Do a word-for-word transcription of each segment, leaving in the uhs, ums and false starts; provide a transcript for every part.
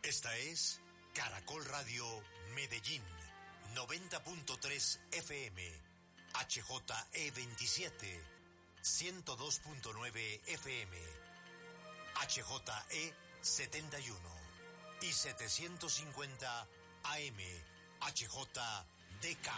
Esta es Caracol Radio Medellín, noventa punto tres F M, H J E veintisiete, ciento dos punto nueve F M, H J E setenta y uno y setecientos cincuenta A M, H J D K.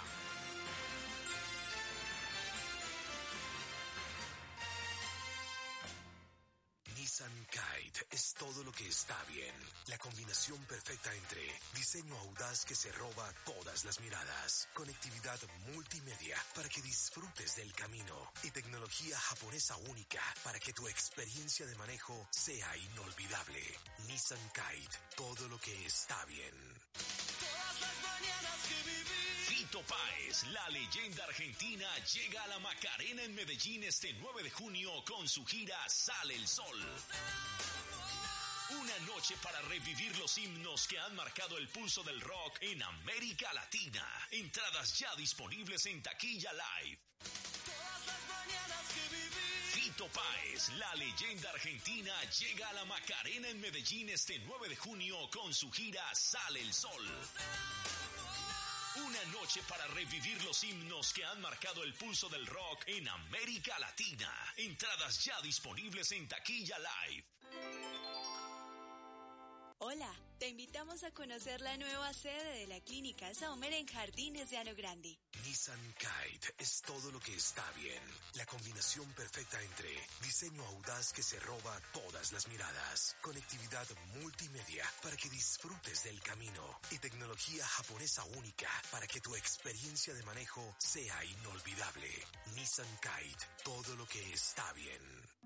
Nissan Kite es todo lo que está bien. La combinación perfecta entre diseño audaz que se roba todas las miradas, conectividad multimedia para que disfrutes del camino y tecnología japonesa única para que tu experiencia de manejo sea inolvidable. Nissan Kite, todo lo que está bien. Todas las mañanas que viví. Fito Páez, la leyenda argentina, llega a la Macarena en Medellín este nueve de junio con su gira Sale el Sol. Una noche para revivir los himnos que han marcado el pulso del rock en América Latina. Entradas ya disponibles en Taquilla Live. Todas las mañanas que viví. Fito Páez, la leyenda argentina, llega a la Macarena en Medellín este nueve de junio con su gira Sale el Sol. Una noche para revivir los himnos que han marcado el pulso del rock en América Latina. Entradas ya disponibles en Taquilla Live. Hola, te invitamos a conocer la nueva sede de la Clínica Saumer en Jardines de Ano Grande. Nissan Kite es todo lo que está bien. La combinación perfecta entre diseño audaz que se roba todas las miradas, conectividad multimedia para que disfrutes del camino y tecnología japonesa única para que tu experiencia de manejo sea inolvidable. Nissan Kite, todo lo que está bien.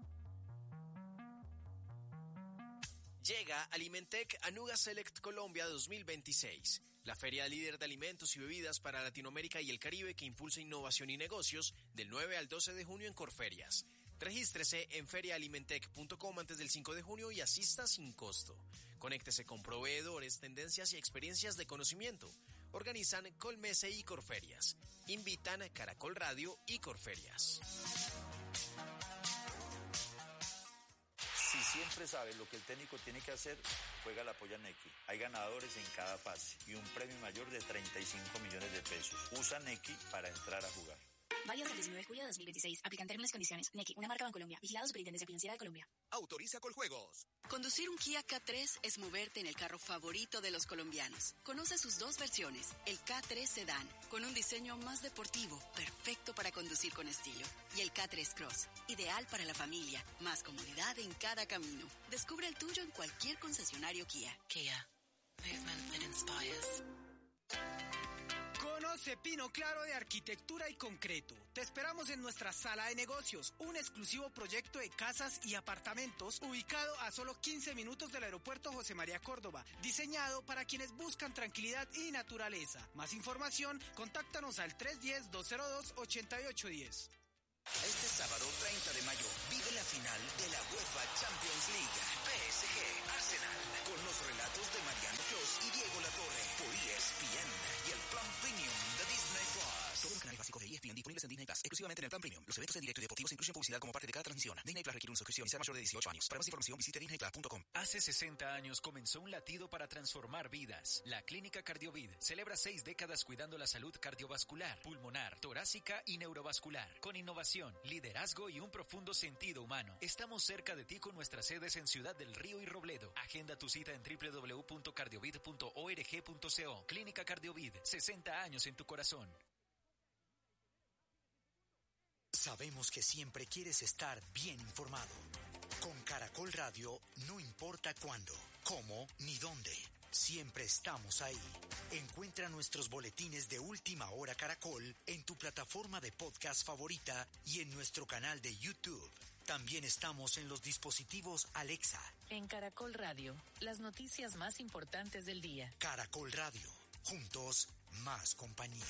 Llega Alimentec Anuga Select Colombia dos mil veintiséis, la feria líder de alimentos y bebidas para Latinoamérica y el Caribe que impulsa innovación y negocios del nueve al doce de junio en Corferias. Regístrese en feria alimentec punto com antes del cinco de junio y asista sin costo. Conéctese con proveedores, tendencias y experiencias de conocimiento. Organizan Colmese y Corferias. Invitan Caracol Radio y Corferias. Si siempre sabes lo que el técnico tiene que hacer, juega la polla Nequi. Hay ganadores en cada fase y un premio mayor de treinta y cinco millones de pesos. Usa Nequi para entrar a jugar. Válido hasta el diecinueve de julio de dos mil veintiséis. Aplican términos y condiciones. Nequi, una marca Bancolombia. Vigilado Superintendencia Financiera de Colombia. Autoriza Coljuegos. Conducir un Kia K tres es moverte en el carro favorito de los colombianos. Conoce sus dos versiones. El K tres Sedan, con un diseño más deportivo, perfecto para conducir con estilo. Y el K tres Cross, ideal para la familia. Más comodidad en cada camino. Descubre el tuyo en cualquier concesionario Kia. Kia. Movement that inspires. Conoce Pino Claro de Arquitectura y Concreto. Te esperamos en nuestra sala de negocios, un exclusivo proyecto de casas y apartamentos ubicado a solo quince minutos del aeropuerto José María Córdoba, diseñado para quienes buscan tranquilidad y naturaleza. Más información, contáctanos al tres uno cero, dos cero dos, ocho ocho uno cero. Este sábado treinta de mayo vive la final de la UEFA Champions League. P S G Arsenal, con los relatos de Mariano Clos y Diego Latorre por E S P N y el plan premium de Disney Plus. Todos los canales básicos de E S P N disponibles en Disney Plus, exclusivamente en el plan premium. Los eventos en directo y deportivos incluyen publicidad como parte de cada transmisión. Disney Plus requiere una suscripción y ser mayor de dieciocho años. Para más información visite disney plus punto com. Hace sesenta años comenzó un latido para transformar vidas. La Clínica Cardiovid celebra seis décadas cuidando la salud cardiovascular, pulmonar, torácica y neurovascular. Con innovación, liderazgo y un profundo sentido humano. Estamos cerca de ti con nuestras sedes en Ciudad del Río y Robledo. Agenda tu cita en doble u doble u doble u punto cardiovid punto org punto co. Clínica Cardiovid, sesenta años en tu corazón. Sabemos que siempre quieres estar bien informado. Con Caracol Radio, no importa cuándo, cómo ni dónde. Siempre estamos ahí. Encuentra nuestros boletines de Última Hora Caracol en tu plataforma de podcast favorita y en nuestro canal de YouTube. También estamos en los dispositivos Alexa. En Caracol Radio, las noticias más importantes del día. Caracol Radio, juntos, más compañía.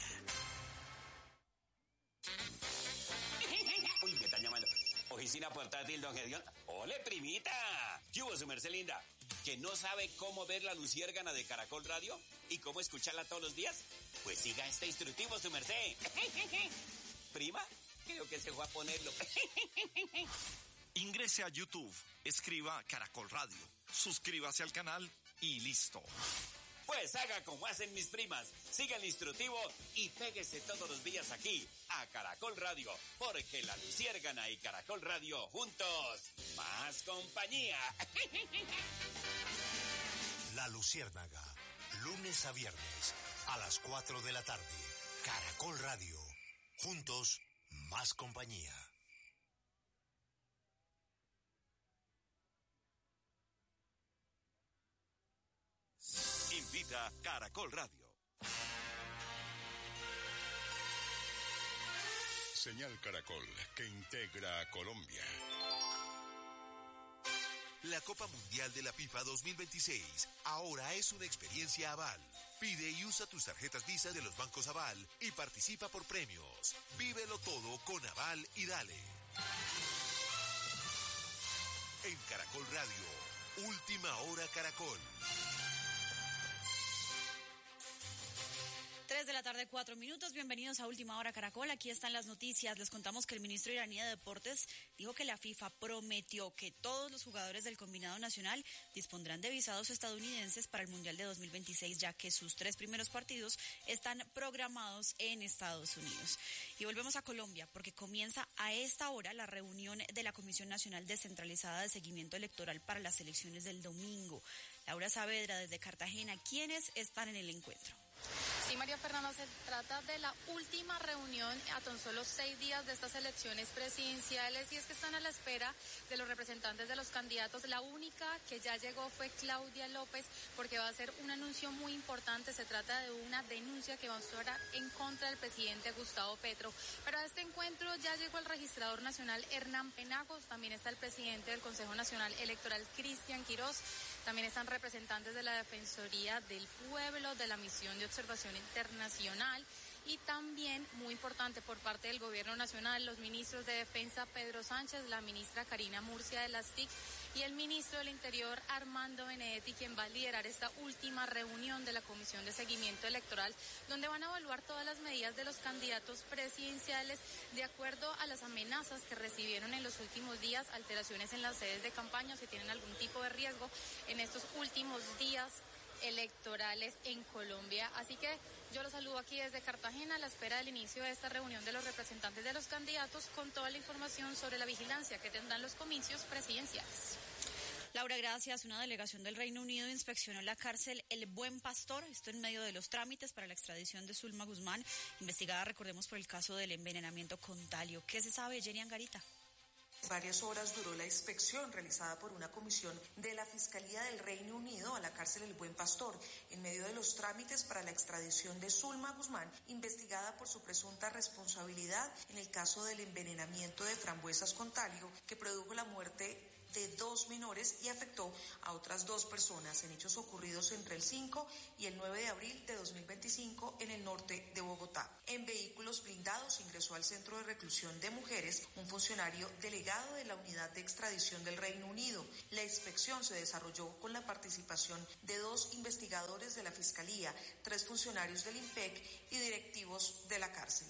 Uy, me están llamando. Oficina portátil, don Gedeón. ¡Ole, primita! ¿Qué hubo, su merced linda? ¿Que no sabe cómo ver la luciérgana de Caracol Radio? ¿Y cómo escucharla todos los días? Pues siga este instructivo, su merced. ¿Prima? Creo que se fue a ponerlo. Ingrese a YouTube, escriba Caracol Radio, suscríbase al canal y listo. Pues haga como hacen mis primas, siga el instructivo y péguese todos los días aquí a Caracol Radio, porque La Luciérgana y Caracol Radio juntos, más compañía. La Luciérnaga, lunes a viernes a las cuatro de la tarde. Caracol Radio, juntos, más compañía. Invita Caracol Radio. Señal Caracol, que integra a Colombia. La Copa Mundial de la FIFA dos mil veintiséis ahora es una experiencia Aval. Pide y usa tus tarjetas Visa de los bancos Aval y participa por premios. Vívelo todo con Aval y dale. En Caracol Radio, Última Hora Caracol. Tres de la tarde, cuatro minutos. Bienvenidos a Última Hora Caracol. Aquí están las noticias. Les contamos que el ministro iraní de Deportes dijo que la FIFA prometió que todos los jugadores del combinado nacional dispondrán de visados estadounidenses para el Mundial de dos mil veintiséis, ya que sus tres primeros partidos están programados en Estados Unidos. Y volvemos a Colombia, porque comienza a esta hora la reunión de la Comisión Nacional Descentralizada de Seguimiento Electoral para las elecciones del domingo. Laura Saavedra, desde Cartagena, ¿quiénes están en el encuentro? Sí, María Fernanda, se trata de la última reunión a tan solo seis días de estas elecciones presidenciales y es que están a la espera de los representantes de los candidatos. La única que ya llegó fue Claudia López porque va a ser un anuncio muy importante. Se trata de una denuncia que va a estar en contra del presidente Gustavo Petro. Pero a este encuentro ya llegó el registrador nacional Hernán Penagos, también está el presidente del Consejo Nacional Electoral Cristian Quirós, también están representantes de la Defensoría del Pueblo, de la Misión de Observación Internacional y también, muy importante, por parte del Gobierno Nacional, los ministros de Defensa Pedro Sánchez, la ministra Karina Murcia de las T I C y el ministro del Interior Armando Benedetti, quien va a liderar esta última reunión de la Comisión de Seguimiento Electoral, donde van a evaluar todas las medidas de los candidatos presidenciales de acuerdo a las amenazas que recibieron en los últimos días, alteraciones en las sedes de campaña, si tienen algún tipo de riesgo en estos últimos días electorales en Colombia. Así que yo los saludo aquí desde Cartagena a la espera del inicio de esta reunión de los representantes de los candidatos con toda la información sobre la vigilancia que tendrán los comicios presidenciales. Laura, gracias. Una delegación del Reino Unido inspeccionó la cárcel El Buen Pastor, esto en medio de los trámites para la extradición de Zulma Guzmán, investigada, recordemos, por el caso del envenenamiento con talio. ¿Qué se sabe, Jenny Angarita? Varias horas duró la inspección realizada por una comisión de la Fiscalía del Reino Unido a la cárcel El Buen Pastor, en medio de los trámites para la extradición de Zulma Guzmán, investigada por su presunta responsabilidad en el caso del envenenamiento de frambuesas con talio que produjo la muerte de dos menores y afectó a otras dos personas en hechos ocurridos entre el cinco y el nueve de abril de dos mil veinticinco en el norte de Bogotá. En vehículos blindados ingresó al centro de reclusión de mujeres un funcionario delegado de la unidad de extradición del Reino Unido. La inspección se desarrolló con la participación de dos investigadores de la Fiscalía, tres funcionarios del INPEC y directivos de la cárcel.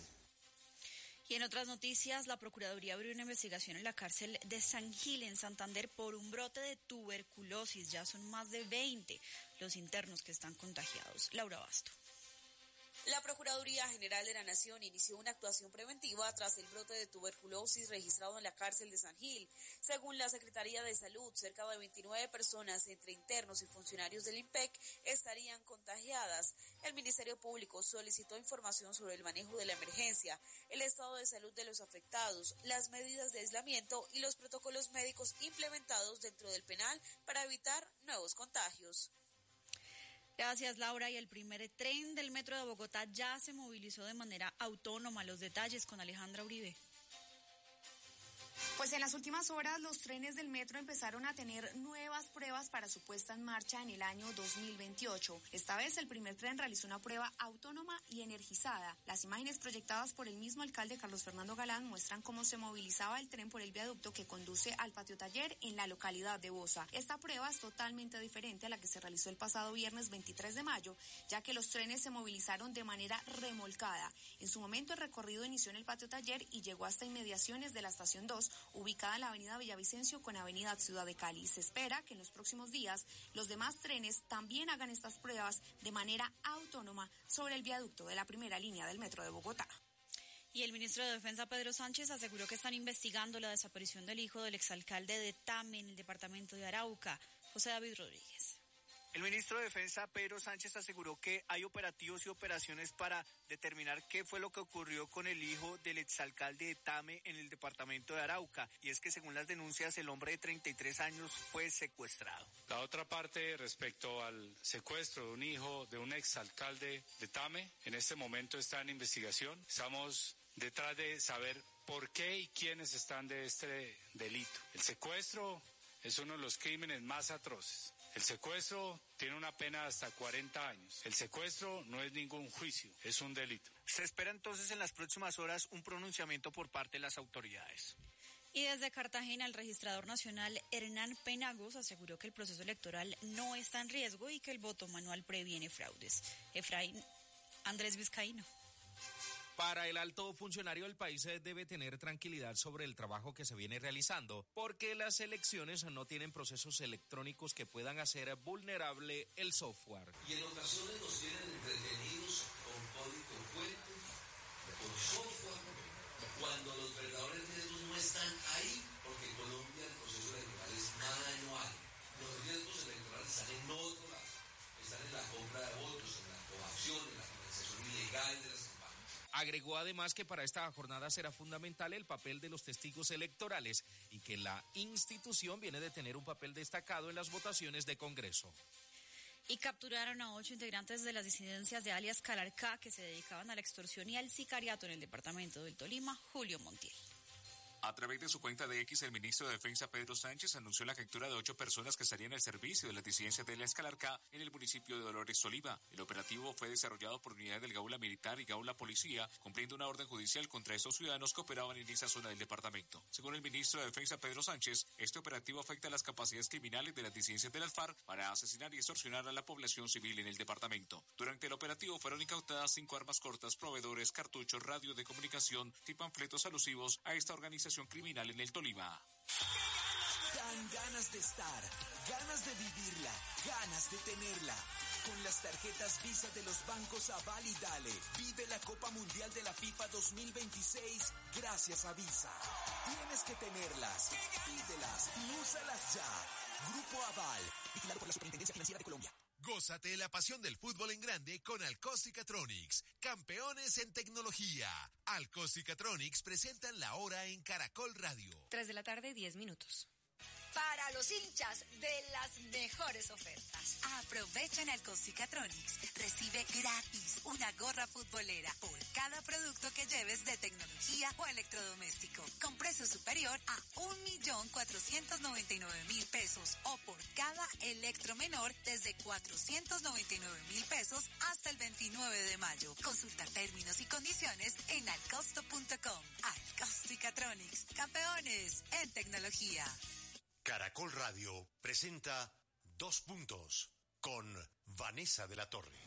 Y en otras noticias, la Procuraduría abrió una investigación en la cárcel de San Gil, en Santander, por un brote de tuberculosis. Ya son más de veinte los internos que están contagiados. Laura Basto. La Procuraduría General de la Nación inició una actuación preventiva tras el brote de tuberculosis registrado en la cárcel de San Gil. Según la Secretaría de Salud, cerca de veintinueve personas, entre internos y funcionarios del INPEC, estarían contagiadas. El Ministerio Público solicitó información sobre el manejo de la emergencia, el estado de salud de los afectados, las medidas de aislamiento y los protocolos médicos implementados dentro del penal para evitar nuevos contagios. Gracias, Laura. Y el primer tren del Metro de Bogotá ya se movilizó de manera autónoma. Los detalles con Alejandra Uribe. Pues en las últimas horas los trenes del metro empezaron a tener nuevas pruebas para su puesta en marcha en el año dos mil veintiocho. Esta vez el primer tren realizó una prueba autónoma y energizada. Las imágenes proyectadas por el mismo alcalde Carlos Fernando Galán muestran cómo se movilizaba el tren por el viaducto que conduce al patio taller en la localidad de Bosa. Esta prueba es totalmente diferente a la que se realizó el pasado viernes veintitrés de mayo, ya que los trenes se movilizaron de manera remolcada. En su momento el recorrido inició en el patio taller y llegó hasta inmediaciones de la estación dos, Unidos, ubicada en la avenida Villavicencio con avenida Ciudad de Cali. Se espera que en los próximos días los demás trenes también hagan estas pruebas de manera autónoma sobre el viaducto de la primera línea del metro de Bogotá. Y el ministro de Defensa, Pedro Sánchez, aseguró que están investigando la desaparición del hijo del exalcalde de Tame en el departamento de Arauca, José David Rodríguez. El ministro de Defensa, Pedro Sánchez, aseguró que hay operativos y operaciones para determinar qué fue lo que ocurrió con el hijo del exalcalde de Tame en el departamento de Arauca. Y es que, según las denuncias, el hombre de treinta y tres años fue secuestrado. La otra parte, respecto al secuestro de un hijo de un exalcalde de Tame, en este momento está en investigación. Estamos detrás de saber por qué y quiénes están de este delito. El secuestro es uno de los crímenes más atroces. El secuestro tiene una pena de hasta cuarenta años. El secuestro no es ningún juicio, es un delito. Se espera entonces en las próximas horas un pronunciamiento por parte de las autoridades. Y desde Cartagena, el registrador nacional Hernán Penagos aseguró que el proceso electoral no está en riesgo y que el voto manual previene fraudes. Efraín Andrés Vizcaíno. Para el alto funcionario del país debe tener tranquilidad sobre el trabajo que se viene realizando, porque las elecciones no tienen procesos electrónicos que puedan hacer vulnerable el software. Y en ocasiones nos tienen entretenidos con código fuente, con software, cuando los verdaderos riesgos no están ahí, porque en Colombia el proceso electoral es manual. Los riesgos electorales están en otro lado, están en la compra de votos, en la coacción, en la financiación ilegal de las. Agregó además que para esta jornada será fundamental el papel de los testigos electorales y que la institución viene de tener un papel destacado en las votaciones de Congreso. Y capturaron a ocho integrantes de las disidencias de alias Calarcá que se dedicaban a la extorsión y al sicariato en el departamento del Tolima, Julio Montiel. A través de su cuenta de X, el ministro de Defensa, Pedro Sánchez, anunció la captura de ocho personas que estarían al servicio de las disidencias de alias Calarcá en el municipio de Dolores, Tolima. El operativo fue desarrollado por unidades del Gaula Militar y Gaula Policía, cumpliendo una orden judicial contra estos ciudadanos que operaban en esa zona del departamento. Según el ministro de Defensa, Pedro Sánchez, este operativo afecta las capacidades criminales de las disidencias del Alfar para asesinar y extorsionar a la población civil en el departamento. Durante el operativo fueron incautadas cinco armas cortas, proveedores, cartuchos, radio de comunicación y panfletos alusivos a esta organización criminal en el Tolima. Dan ganas de estar, ganas de vivirla, ganas de tenerla. Con las tarjetas Visa de los bancos Aval y Dale, vive la Copa Mundial de la FIFA dos mil veintiséis gracias a Visa. Tienes que tenerlas, pídelas y úsalas ya. Grupo Aval, vigilado por la Superintendencia Financiera de Colombia. Gózate la pasión del fútbol en grande con Alcos y Catronics, campeones en tecnología. Alcos y Catronics presentan la hora en Caracol Radio. Tres de la tarde, diez minutos. Para los hinchas de las mejores ofertas. Aprovecha en Alcos-Cicatronics. Recibe gratis una gorra futbolera por cada producto que lleves de tecnología o electrodoméstico, con precio superior a un millón cuatrocientos noventa y nueve mil pesos, o por cada electro menor desde cuatrocientos noventa y nueve mil pesos hasta el veintinueve de mayo. Consulta términos y condiciones en alcosto punto com. Alcos-Cicatronics, campeones en tecnología. Caracol Radio presenta Dos Puntos con Vanessa de la Torre.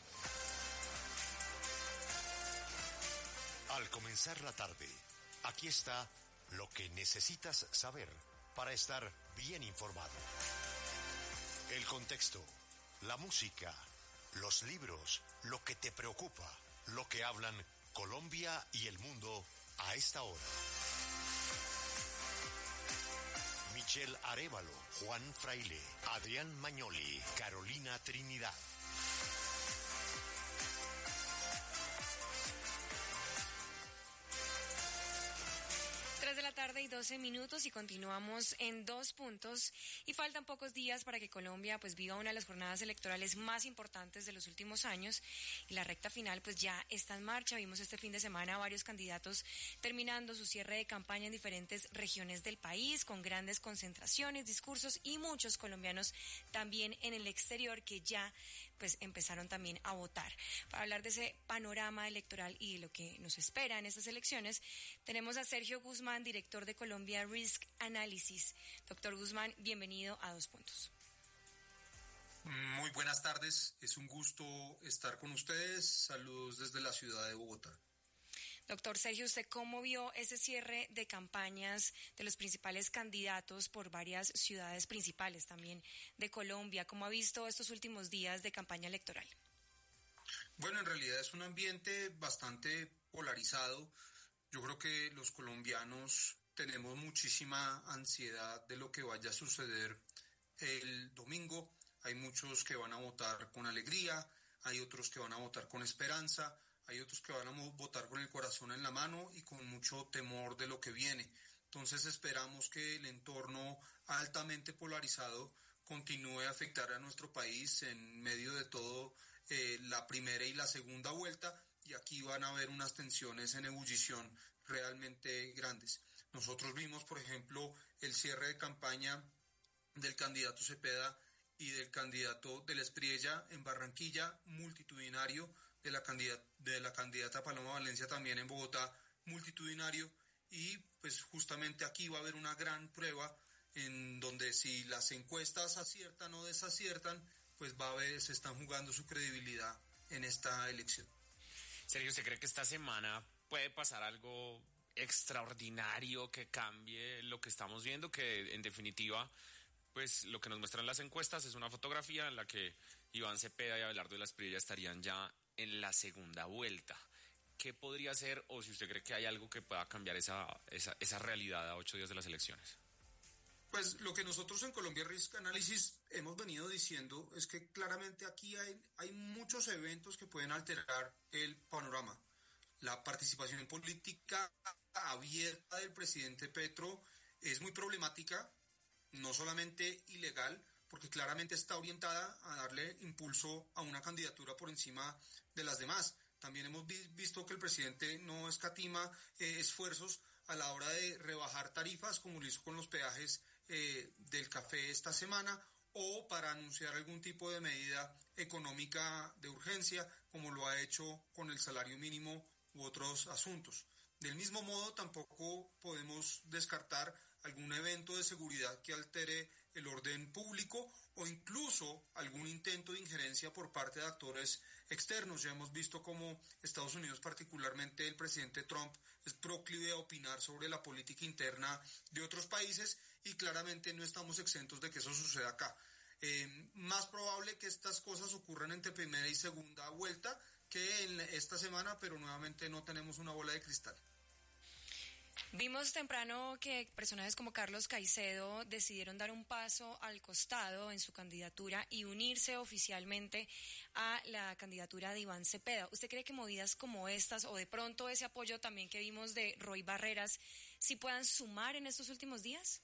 Al comenzar la tarde, aquí está lo que necesitas saber para estar bien informado. El contexto, la música, los libros, lo que te preocupa, lo que hablan Colombia y el mundo a esta hora. Michelle Arévalo, Juan Fraile, Adrián Mañoli, Carolina Trinidad. Tres de la tarde y doce minutos y continuamos en Dos Puntos y faltan pocos días para que Colombia pues viva una de las jornadas electorales más importantes de los últimos años y la recta final pues ya está en marcha. Vimos este fin de semana a varios candidatos terminando su cierre de campaña en diferentes regiones del país con grandes concentraciones, discursos y muchos colombianos también en el exterior que ya pues empezaron también a votar. Para hablar de ese panorama electoral y de lo que nos espera en estas elecciones, tenemos a Sergio Guzmán, director de Colombia Risk Analysis. Doctor Guzmán, bienvenido a Dos Puntos. Muy buenas tardes, es un gusto estar con ustedes. Saludos desde la ciudad de Bogotá. Doctor Sergio, ¿usted cómo vio ese cierre de campañas de los principales candidatos por varias ciudades principales también de Colombia? ¿Cómo ha visto estos últimos días de campaña electoral? Bueno, en realidad es un ambiente bastante polarizado. Yo creo que los colombianos tenemos muchísima ansiedad de lo que vaya a suceder el domingo. Hay muchos que van a votar con alegría, hay otros que van a votar con esperanza, hay otros que van a votar con el corazón en la mano y con mucho temor de lo que viene. Entonces esperamos que el entorno altamente polarizado continúe a afectar a nuestro país en medio de todo eh, la primera y la segunda vuelta, y aquí van a haber unas tensiones en ebullición realmente grandes. Nosotros vimos, por ejemplo, el cierre de campaña del candidato Cepeda y del candidato del Espriella en Barranquilla, multitudinario, de la candidata, de la candidata Paloma Valencia también en Bogotá, multitudinario, y pues justamente aquí va a haber una gran prueba en donde si las encuestas aciertan o desaciertan, pues va a haber, se están jugando su credibilidad en esta elección. Sergio, ¿usted cree que esta semana puede pasar algo extraordinario que cambie lo que estamos viendo? Que en definitiva, pues lo que nos muestran las encuestas es una fotografía en la que Iván Cepeda y Abelardo de la Espriella estarían ya en la segunda vuelta. ¿Qué podría ser, o si usted cree que hay algo que pueda cambiar esa, esa, esa realidad a ocho días de las elecciones? Pues lo que nosotros en Colombia Risk Analysis hemos venido diciendo es que claramente aquí hay, hay muchos eventos que pueden alterar el panorama. La participación política abierta del presidente Petro es muy problemática, no solamente ilegal, porque claramente está orientada a darle impulso a una candidatura por encima de las demás. También hemos vi- visto que el presidente no escatima eh, esfuerzos a la hora de rebajar tarifas, como lo hizo con los peajes eh, del café esta semana, o para anunciar algún tipo de medida económica de urgencia, como lo ha hecho con el salario mínimo u otros asuntos. Del mismo modo, tampoco podemos descartar algún evento de seguridad que altere el orden público o incluso algún intento de injerencia por parte de actores externos. Ya hemos visto cómo Estados Unidos, particularmente el presidente Trump, es proclive a opinar sobre la política interna de otros países, y claramente no estamos exentos de que eso suceda acá. Eh, más probable que estas cosas ocurran entre primera y segunda vuelta que en esta semana, pero nuevamente no tenemos una bola de cristal. Vimos temprano que personajes como Carlos Caicedo decidieron dar un paso al costado en su candidatura y unirse oficialmente a la candidatura de Iván Cepeda. ¿Usted cree que movidas como estas, o de pronto ese apoyo también que vimos de Roy Barreras, sí puedan sumar en estos últimos días?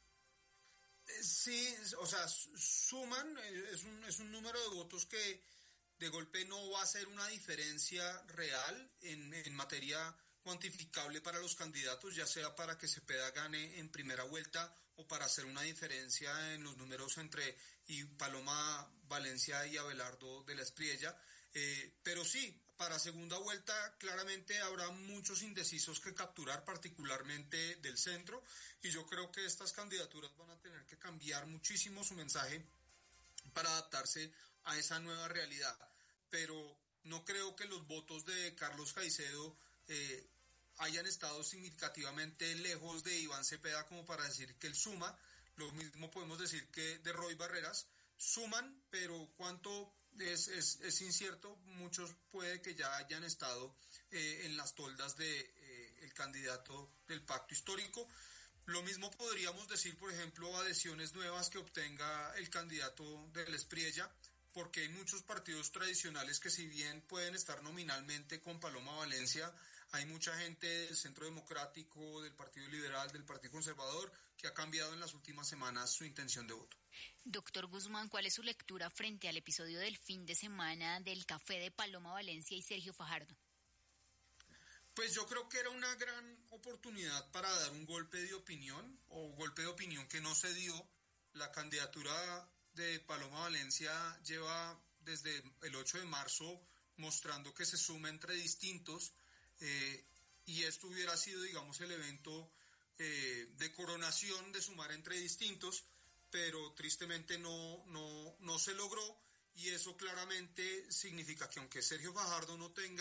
Sí, o sea, suman, es un, es un número de votos que de golpe no va a ser una diferencia real en, en materia cuantificable para los candidatos, ya sea para que Cepeda gane en primera vuelta o para hacer una diferencia en los números entre y Paloma Valencia y Abelardo de la Espriella. Eh, pero sí, para segunda vuelta claramente habrá muchos indecisos que capturar, particularmente del centro, y yo creo que estas candidaturas van a tener que cambiar muchísimo su mensaje para adaptarse a esa nueva realidad. Pero no creo que los votos de Carlos Caicedo eh, hayan estado significativamente lejos de Iván Cepeda como para decir que él suma. Lo mismo podemos decir que de Roy Barreras. Suman, pero cuánto es, es, es incierto. Muchos puede que ya hayan estado eh, en las toldas de eh, el candidato del pacto histórico. Lo mismo podríamos decir, por ejemplo, adhesiones nuevas que obtenga el candidato de la Espriella, porque hay muchos partidos tradicionales que, si bien pueden estar nominalmente con Paloma Valencia, hay mucha gente del Centro Democrático, del Partido Liberal, del Partido Conservador, que ha cambiado en las últimas semanas su intención de voto. Doctor Guzmán, ¿cuál es su lectura frente al episodio del fin de semana del café de Paloma Valencia y Sergio Fajardo? Pues yo creo que era una gran oportunidad para dar un golpe de opinión, o golpe de opinión que no se dio. La candidatura de Paloma Valencia lleva desde el ocho de marzo mostrando que se suma entre distintos, eh, y esto hubiera sido, digamos, el evento eh, de coronación de sumar entre distintos, pero tristemente no, no, no se logró, y eso claramente significa que aunque Sergio Fajardo no tenga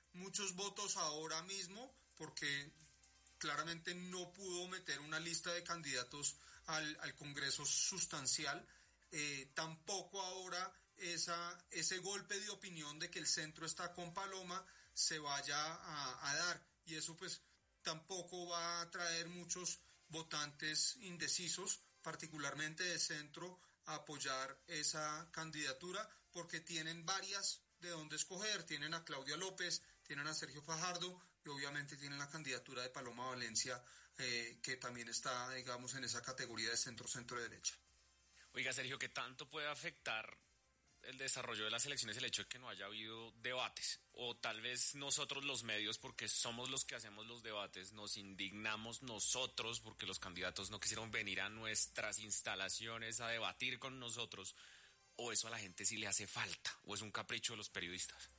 muchos votos ahora mismo porque claramente no pudo meter una lista de candidatos al, al Congreso sustancial. Eh, tampoco ahora esa, ese golpe de opinión de que el centro está con Paloma se vaya a, a dar, y eso pues tampoco va a traer muchos votantes indecisos, particularmente de centro, a apoyar esa candidatura, porque tienen varias de donde escoger. Tienen a Claudia López, tienen a Sergio Fajardo y obviamente tienen la candidatura de Paloma Valencia, eh, que también está, digamos, en esa categoría de centro-centro-derecha. Oiga, Sergio, ¿qué tanto puede afectar el desarrollo de las elecciones el hecho de que no haya habido debates? O tal vez nosotros los medios, porque somos los que hacemos los debates, nos indignamos nosotros porque los candidatos no quisieron venir a nuestras instalaciones a debatir con nosotros, o eso a la gente sí le hace falta, o es un capricho de los periodistas.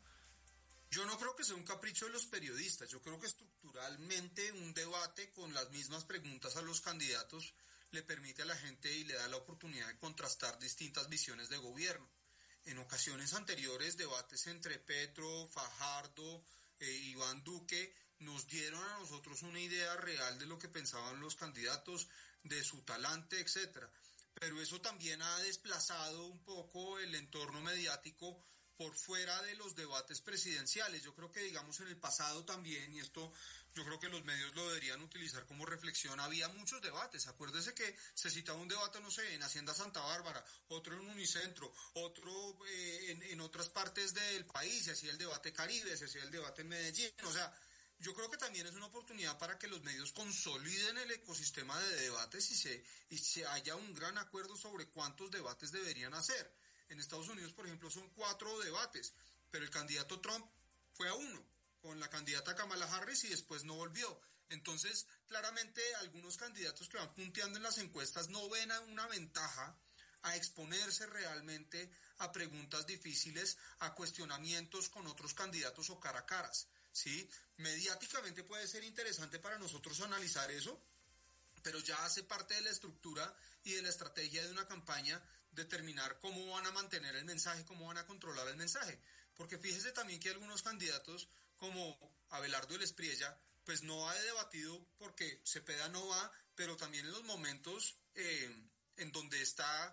Yo no creo que sea un capricho de los periodistas. Yo creo que estructuralmente un debate con las mismas preguntas a los candidatos le permite a la gente y le da la oportunidad de contrastar distintas visiones de gobierno. En ocasiones anteriores, debates entre Petro, Fajardo, eh, Iván Duque, nos dieron a nosotros una idea real de lo que pensaban los candidatos, de su talante, etcétera. Pero eso también ha desplazado un poco el entorno mediático por fuera de los debates presidenciales. Yo creo que, digamos, en el pasado también, y esto yo creo que los medios lo deberían utilizar como reflexión, había muchos debates. Acuérdese que se citaba un debate, no sé, en Hacienda Santa Bárbara, otro en Unicentro, otro eh, en, en otras partes del país, se hacía el debate Caribe, se hacía el debate en Medellín. O sea, yo creo que también es una oportunidad para que los medios consoliden el ecosistema de debates y se, y se haya un gran acuerdo sobre cuántos debates deberían hacer. En Estados Unidos, por ejemplo, son cuatro debates, pero el candidato Trump fue a uno, con la candidata Kamala Harris, y después no volvió. Entonces, claramente, algunos candidatos que van punteando en las encuestas no ven una ventaja a exponerse realmente a preguntas difíciles, a cuestionamientos con otros candidatos o cara a caras, ¿sí? Mediáticamente puede ser interesante para nosotros analizar eso, pero ya hace parte de la estructura y de la estrategia de una campaña determinar cómo van a mantener el mensaje, cómo van a controlar el mensaje. Porque fíjese también que algunos candidatos, como Abelardo El Espriella, pues no ha debatido porque Cepeda no va, pero también en los momentos eh, en donde está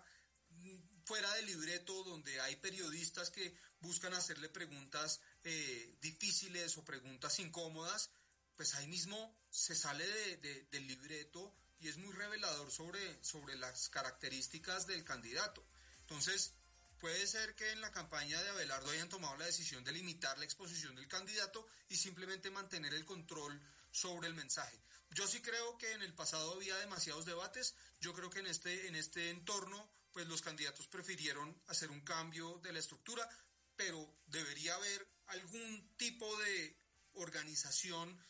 fuera del libreto, donde hay periodistas que buscan hacerle preguntas eh, difíciles o preguntas incómodas, pues ahí mismo se sale de, de, del libreto, y es muy revelador sobre, sobre las características del candidato. Entonces, puede ser que en la campaña de Abelardo hayan tomado la decisión de limitar la exposición del candidato y simplemente mantener el control sobre el mensaje. Yo sí creo que en el pasado había demasiados debates. Yo creo que en este, en este entorno, pues los candidatos prefirieron hacer un cambio de la estructura, pero debería haber algún tipo de organización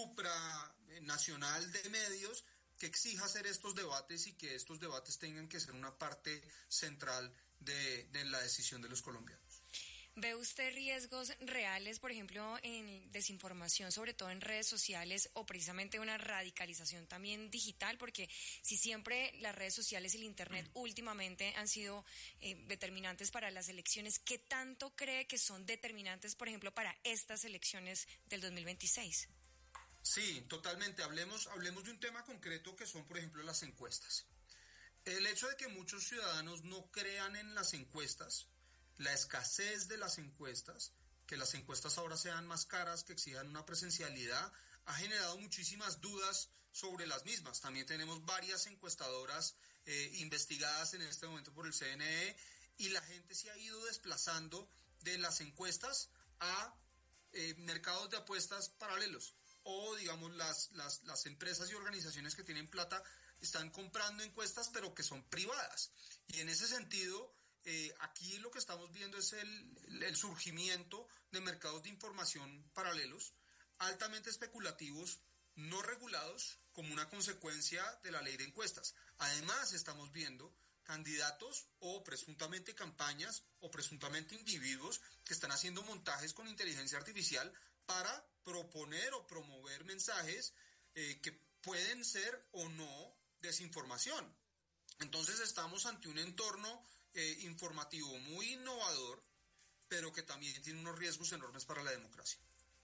supranacional de medios que exija hacer estos debates y que estos debates tengan que ser una parte central de, de la decisión de los colombianos. ¿Ve usted riesgos reales, por ejemplo, en desinformación, sobre todo en redes sociales, o precisamente una radicalización también digital? Porque si siempre las redes sociales y el Internet mm. últimamente han sido eh, determinantes para las elecciones, ¿qué tanto cree que son determinantes, por ejemplo, para estas elecciones del dos mil veintiséis? Sí, totalmente. Hablemos, hablemos de un tema concreto que son, por ejemplo, las encuestas. El hecho de que muchos ciudadanos no crean en las encuestas, la escasez de las encuestas, que las encuestas ahora sean más caras, que exijan una presencialidad, ha generado muchísimas dudas sobre las mismas. También tenemos varias encuestadoras eh, investigadas en este momento por el C N E, y la gente se ha ido desplazando de las encuestas a eh, mercados de apuestas paralelos. O, digamos, las, las, las empresas y organizaciones que tienen plata están comprando encuestas, pero que son privadas. Y en ese sentido, eh, aquí lo que estamos viendo es el, el surgimiento de mercados de información paralelos, altamente especulativos, no regulados, como una consecuencia de la ley de encuestas. Además, estamos viendo candidatos o presuntamente campañas o presuntamente individuos que están haciendo montajes con inteligencia artificial para proponer o promover mensajes eh, que pueden ser o no desinformación. Entonces estamos ante un entorno eh, informativo muy innovador, pero que también tiene unos riesgos enormes para la democracia.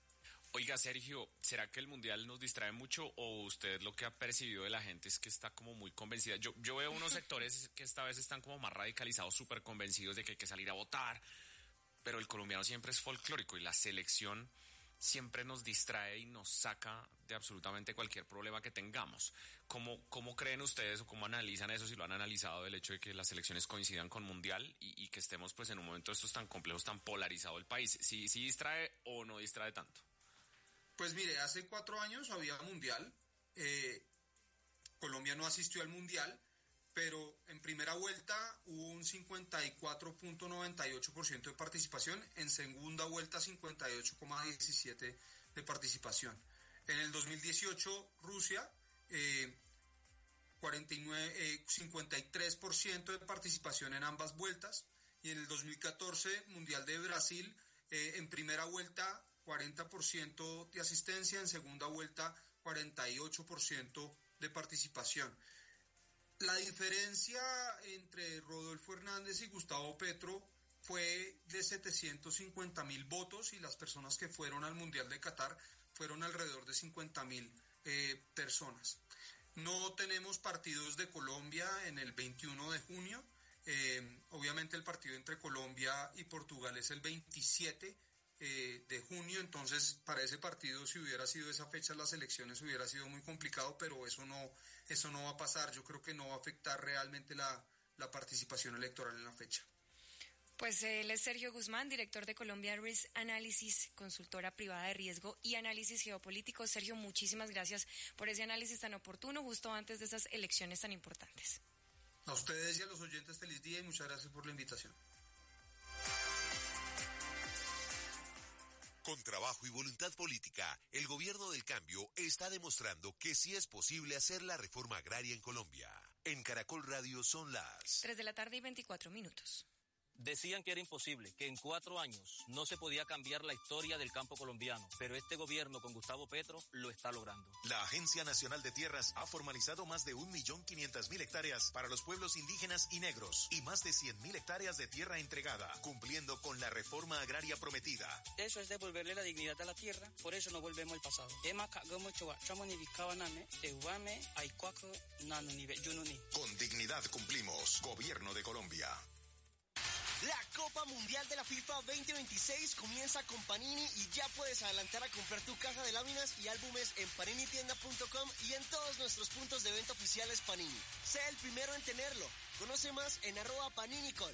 Oiga, Sergio, ¿será que el Mundial nos distrae mucho o usted lo que ha percibido de la gente es que está como muy convencida? Yo, yo veo unos sectores que esta vez están como más radicalizados, súper convencidos de que hay que salir a votar, pero el colombiano siempre es folclórico y la selección siempre nos distrae y nos saca de absolutamente cualquier problema que tengamos. ¿Cómo, cómo creen ustedes o cómo analizan eso, si lo han analizado, el hecho de que las elecciones coincidan con Mundial y, y que estemos pues en un momento de estos tan complejos, tan polarizado el país? ¿Sí, sí distrae o no distrae tanto? Pues mire, hace cuatro años había Mundial, eh, Colombia no asistió al Mundial, pero en primera vuelta hubo un cincuenta y cuatro punto noventa y ocho por ciento de participación, en segunda vuelta cincuenta y ocho punto diecisiete por ciento de participación. En el dos mil dieciocho Rusia, eh, cuarenta y nueve, eh, cincuenta y tres por ciento de participación en ambas vueltas, y en el dos mil catorce Mundial de Brasil, eh, en primera vuelta cuarenta por ciento de asistencia, en segunda vuelta cuarenta y ocho por ciento de participación. La diferencia entre Rodolfo Hernández y Gustavo Petro fue de setecientos cincuenta mil votos y las personas que fueron al Mundial de Qatar fueron alrededor de cincuenta mil eh, personas. No tenemos partidos de Colombia en el veintiuno de junio. Eh, obviamente el partido entre Colombia y Portugal es el veintisiete eh, de junio, entonces para ese partido, si hubiera sido esa fecha las elecciones, hubiera sido muy complicado, pero eso no, eso no va a pasar. Yo creo que no va a afectar realmente la, la participación electoral en la fecha. Pues él es Sergio Guzmán, director de Colombia Risk Analysis, consultora privada de riesgo y análisis geopolítico. Sergio, muchísimas gracias por ese análisis tan oportuno justo antes de esas elecciones tan importantes. A ustedes y a los oyentes, feliz día y muchas gracias por la invitación. Con trabajo y voluntad política, el gobierno del cambio está demostrando que sí es posible hacer la reforma agraria en Colombia. En Caracol Radio son las tres de la tarde y veinticuatro minutos. Decían que era imposible, que en cuatro años no se podía cambiar la historia del campo colombiano, pero este gobierno con Gustavo Petro lo está logrando. La Agencia Nacional de Tierras ha formalizado más de un millón quinientas mil hectáreas para los pueblos indígenas y negros y más de cien mil hectáreas de tierra entregada, cumpliendo con la reforma agraria prometida. Eso es devolverle la dignidad a la tierra, por eso no volvemos al pasado. Con dignidad cumplimos, Gobierno de Colombia. La Copa Mundial de la FIFA veinte veintiséis comienza con Panini y ya puedes adelantar a comprar tu caja de láminas y álbumes en panini tienda punto com y en todos nuestros puntos de venta oficiales Panini. Sé el primero en tenerlo. Conoce más en arroba paninicol.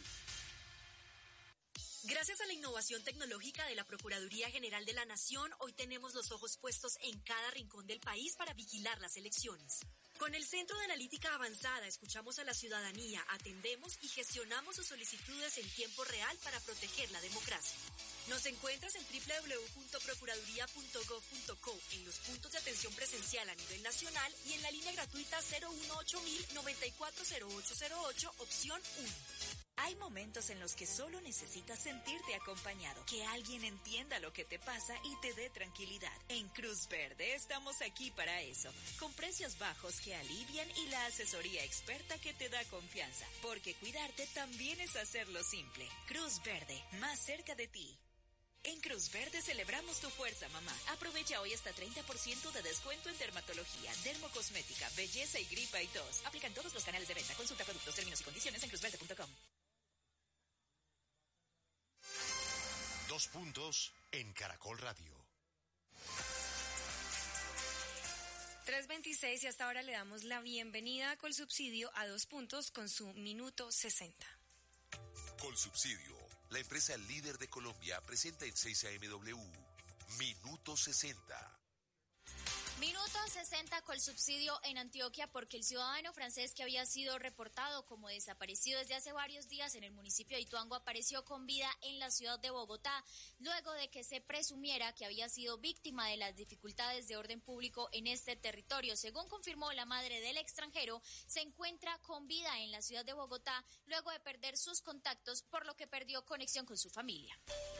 Gracias a la innovación tecnológica de la Procuraduría General de la Nación, hoy tenemos los ojos puestos en cada rincón del país para vigilar las elecciones. Con el Centro de Analítica Avanzada escuchamos a la ciudadanía, atendemos y gestionamos sus solicitudes en tiempo real para proteger la democracia. Nos encuentras en doble u doble u doble u punto procuraduría punto gob punto co, en los puntos de atención presencial a nivel nacional y en la línea gratuita cero uno ocho mil noventa y cuatro cero ocho cero ocho, opción uno. Hay momentos en los que solo necesitas sentirte acompañado, que alguien entienda lo que te pasa y te dé tranquilidad. En Cruz Verde estamos aquí para eso, con precios bajos que alivian y la asesoría experta que te da confianza, porque cuidarte también es hacerlo simple. Cruz Verde, más cerca de ti. En Cruz Verde celebramos tu fuerza, mamá. Aprovecha hoy hasta treinta por ciento de descuento en dermatología, dermocosmética, belleza y gripa y tos. Aplican todos los canales de venta. Consulta productos, términos y condiciones en cruz verde punto com. Dos puntos en Caracol Radio. tres veintiséis y hasta ahora le damos la bienvenida a Colsubsidio a Dos Puntos con su Minuto sesenta. Colsubsidio, la empresa líder de Colombia, presenta en seis A M W Minuto sesenta. Minuto sesenta Colsubsidio en Antioquia, porque el ciudadano francés que había sido reportado como desaparecido desde hace varios días en el municipio de Ituango apareció con vida en la ciudad de Bogotá, luego de que se presumiera que había sido víctima de las dificultades de orden público en este territorio. Según confirmó la madre del extranjero, se encuentra con vida en la ciudad de Bogotá luego de perder sus contactos, por lo que perdió conexión con su familia.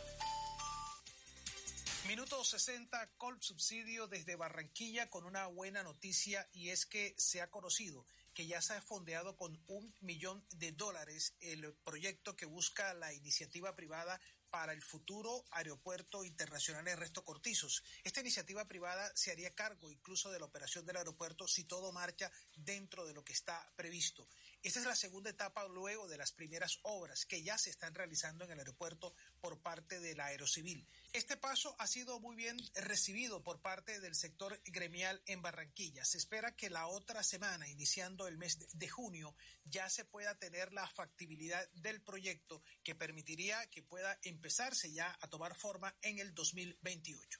Minuto sesenta, Colsubsidio desde Barranquilla con una buena noticia, y es que se ha conocido que ya se ha fondeado con un millón de dólares el proyecto que busca la iniciativa privada para el futuro Aeropuerto Internacional Ernesto Cortizos. Esta iniciativa privada se haría cargo incluso de la operación del aeropuerto si todo marcha dentro de lo que está previsto. Esta es la segunda etapa luego de las primeras obras que ya se están realizando en el aeropuerto por parte de la Aerocivil. Este paso ha sido muy bien recibido por parte del sector gremial en Barranquilla. Se espera que la otra semana, iniciando el mes de junio, ya se pueda tener la factibilidad del proyecto que permitiría que pueda empezarse ya a tomar forma en el dos mil veintiocho.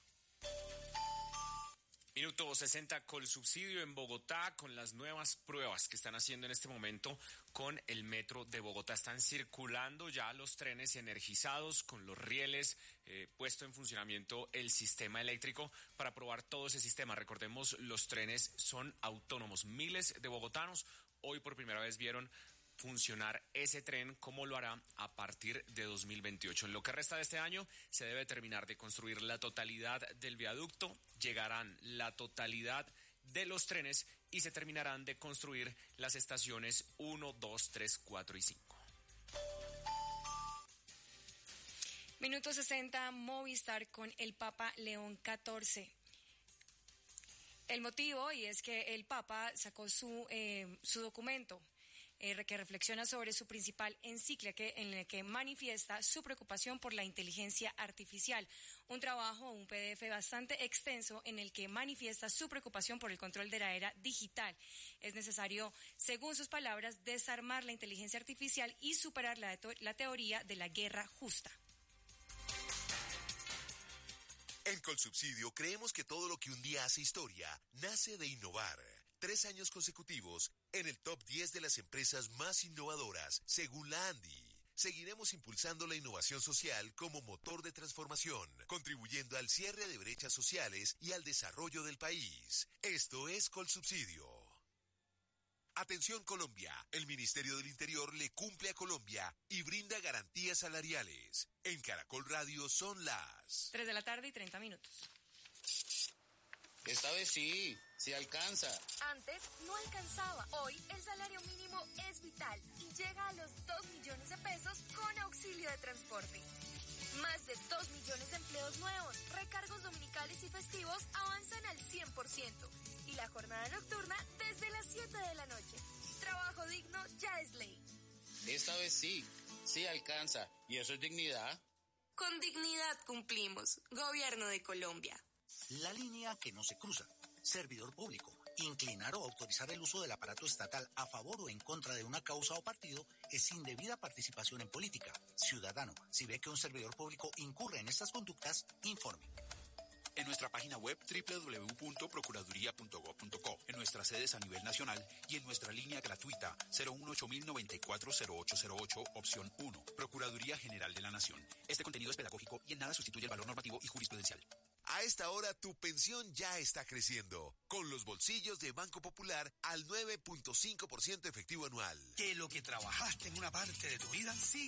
Minuto sesenta, Colsubsidio en Bogotá, con las nuevas pruebas que están haciendo en este momento con el metro de Bogotá. Están circulando ya los trenes energizados con los rieles, eh, puesto en funcionamiento el sistema eléctrico para probar todo ese sistema. Recordemos, los trenes son autónomos. Miles de bogotanos hoy por primera vez vieron funcionar ese tren, como lo hará a partir de dos mil veintiocho. En lo que resta de este año se debe terminar de construir la totalidad del viaducto, llegarán la totalidad de los trenes y se terminarán de construir las estaciones uno, dos, tres, cuatro y cinco. Minuto sesenta, Movistar con el Papa León catorce. El motivo, y es que el Papa sacó su, eh, su documento Eh, que reflexiona sobre su principal encíclica, en el que manifiesta su preocupación por la inteligencia artificial. Un trabajo, un P D F bastante extenso en el que manifiesta su preocupación por el control de la era digital. Es necesario, según sus palabras, desarmar la inteligencia artificial y superar la, la teoría de la guerra justa. En Colsubsidio creemos que todo lo que un día hace historia nace de innovar. Tres años consecutivos en el top diez de las empresas más innovadoras, según la Andy. Seguiremos impulsando la innovación social como motor de transformación, contribuyendo al cierre de brechas sociales y al desarrollo del país. Esto es Colsubsidio. Atención Colombia, el Ministerio del Interior le cumple a Colombia y brinda garantías salariales. En Caracol Radio son las tres de la tarde y treinta minutos. Esta vez sí, sí alcanza. Antes no alcanzaba. Hoy el salario mínimo es vital y llega a los dos millones de pesos con auxilio de transporte. Más de dos millones de empleos nuevos, recargos dominicales y festivos avanzan al cien por ciento. Y la jornada nocturna desde las siete de la noche. Trabajo digno ya es ley. Esta vez sí, sí alcanza. ¿Y eso es dignidad? Con dignidad cumplimos. Gobierno de Colombia. La línea que no se cruza. Servidor público. Inclinar o autorizar el uso del aparato estatal a favor o en contra de una causa o partido es indebida participación en política. Ciudadano, si ve que un servidor público incurre en estas conductas, informe. En nuestra página web doble u doble u doble u punto procuraduría punto gob punto co, en nuestras sedes a nivel nacional y en nuestra línea gratuita cero uno ocho cero nueve cuatro cero ocho cero ocho, opción uno. Procuraduría General de la Nación. Este contenido es pedagógico y en nada sustituye el valor normativo y jurisprudencial. A esta hora tu pensión ya está creciendo, con los bolsillos de Banco Popular al nueve punto cinco por ciento efectivo anual. Que lo que trabajaste en una parte de tu vida siga